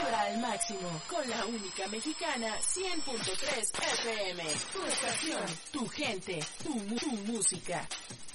Vibra al máximo con la única mexicana 100.3 FM. Tu estación, tu gente, tu música.